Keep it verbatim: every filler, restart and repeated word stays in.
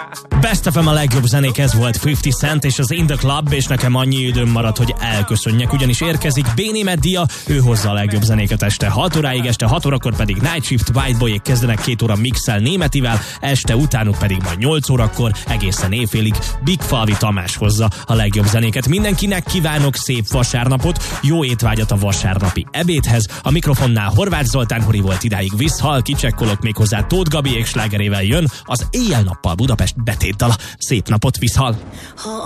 Best of em a legjobb zenék, ez volt ötven Cent és az In The Club, és nekem annyi időm maradt, hogy elköszönjek, ugyanis érkezik Béni Meddia, ő hozza a legjobb zenéket este hat óráig, este hat órakor pedig Night Shift, White Boyék kezdenek két óra mixel Németivel, este utánuk pedig majd nyolc órakor egészen éjfélig Big Falvi Tamás hozza a legjobb zenéket. Mindenkinek kívánok szép vasárnapot, jó étvágyat a vasárnapi ebédhez. A mikrofonnál Horváth Zoltán Hori volt, idáig visszhal, kicsekkolok még hozzá Tóth Gabiék slágerével jön az Éjjel-nappal Budapest betétdala. Szép napot, visszhal!